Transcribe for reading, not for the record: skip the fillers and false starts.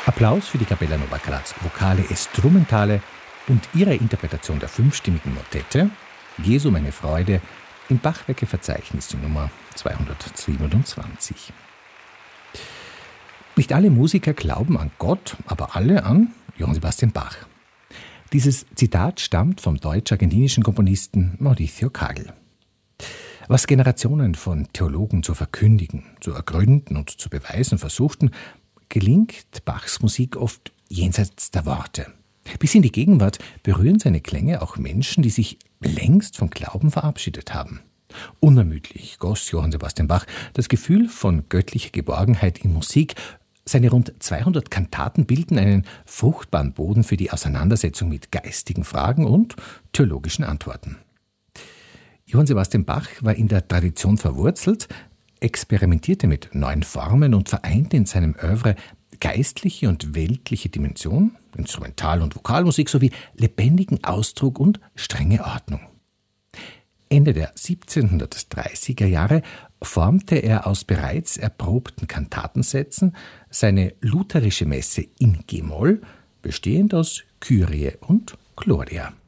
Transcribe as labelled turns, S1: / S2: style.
S1: Applaus für die Capella Nova Graz Vokale e Strumentale und ihre Interpretation der fünfstimmigen Motette Jesu meine Freude im Bachwerkeverzeichnis die Nummer 227. Nicht alle Musiker glauben an Gott, aber alle an Johann Sebastian Bach. Dieses Zitat stammt vom deutsch-argentinischen Komponisten Mauricio Kagel. Was Generationen von Theologen zu verkündigen, zu ergründen und zu beweisen versuchten, gelingt Bachs Musik oft jenseits der Worte. Bis in die Gegenwart berühren seine Klänge auch Menschen, die sich längst vom Glauben verabschiedet haben. Unermüdlich goss Johann Sebastian Bach das Gefühl von göttlicher Geborgenheit in Musik. Seine rund 200 Kantaten bilden einen fruchtbaren Boden für die Auseinandersetzung mit geistigen Fragen und theologischen Antworten. Johann Sebastian Bach war in der Tradition verwurzelt, experimentierte mit neuen Formen und vereinte in seinem Œuvre geistliche und weltliche Dimension, Instrumental- und Vokalmusik sowie lebendigen Ausdruck und strenge Ordnung. Ende der 1730er Jahre formte er aus bereits erprobten Kantatensätzen seine lutherische Messe in G-Moll, bestehend aus Kyrie und Gloria.